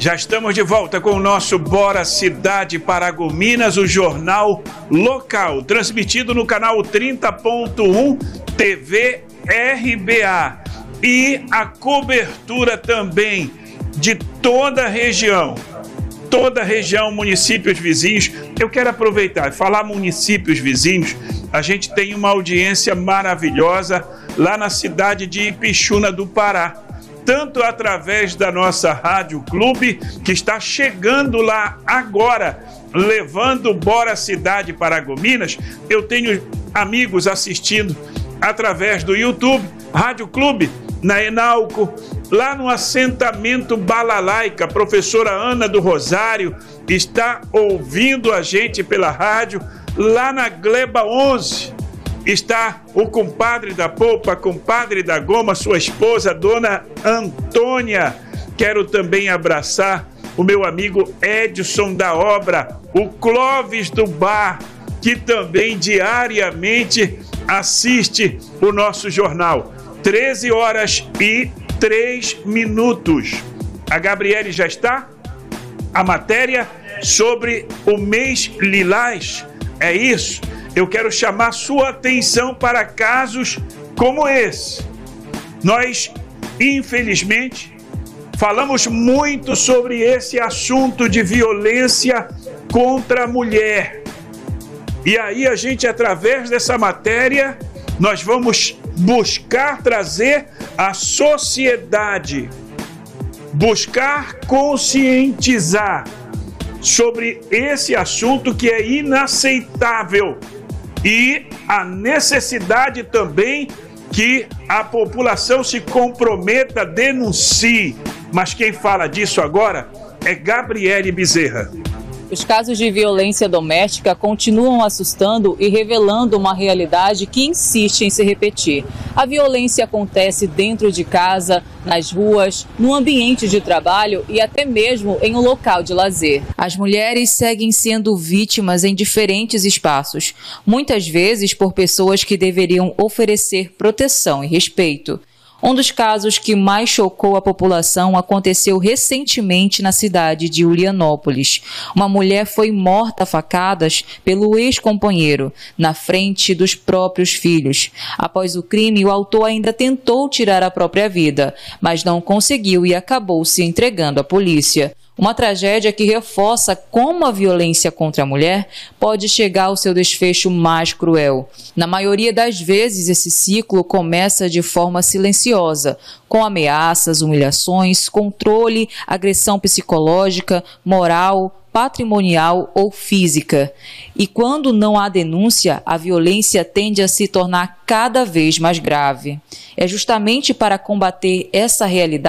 Já estamos de volta com o nosso Bora Cidade Paragominas, o jornal local, transmitido no canal 30.1 TV RBA. E a cobertura também de toda a região, municípios vizinhos. Eu quero aproveitar e falar municípios vizinhos. A gente tem uma audiência maravilhosa lá na cidade de Ipixuna do Pará, tanto através da nossa Rádio Clube, que está chegando lá agora, levando Bora Cidade Paragominas. Eu tenho amigos assistindo através do YouTube, Rádio Clube, na Enalco, lá no assentamento Balalaica. A professora Ana do Rosário está ouvindo a gente pela rádio. Lá na Gleba 11, está o compadre da polpa, compadre da goma, sua esposa, dona Antônia. Quero também abraçar o meu amigo Edson da Obra, o Clóvis do Bar, que também diariamente assiste o nosso jornal. 13h03. A Gabriele já está? A matéria sobre o mês lilás, é isso? Eu quero chamar sua atenção para casos como esse. Nós, infelizmente, falamos muito sobre esse assunto de violência contra a mulher. E aí a gente, através dessa matéria, nós vamos buscar trazer a sociedade, buscar conscientizar sobre esse assunto que é inaceitável. E a necessidade também que a população se comprometa, denuncie. Mas quem fala disso agora é Gabriele Bezerra. Os casos de violência doméstica continuam assustando e revelando uma realidade que insiste em se repetir. A violência acontece dentro de casa, nas ruas, no ambiente de trabalho e até mesmo em um local de lazer. As mulheres seguem sendo vítimas em diferentes espaços, muitas vezes por pessoas que deveriam oferecer proteção e respeito. Um dos casos que mais chocou a população aconteceu recentemente na cidade de Ulianópolis. Uma mulher foi morta a facadas pelo ex-companheiro, na frente dos próprios filhos. Após o crime, o autor ainda tentou tirar a própria vida, mas não conseguiu e acabou se entregando à polícia. Uma tragédia que reforça como a violência contra a mulher pode chegar ao seu desfecho mais cruel. Na maioria das vezes, esse ciclo começa de forma silenciosa, com ameaças, humilhações, controle, agressão psicológica, moral, patrimonial ou física. E quando não há denúncia, a violência tende a se tornar cada vez mais grave. É justamente para combater essa realidade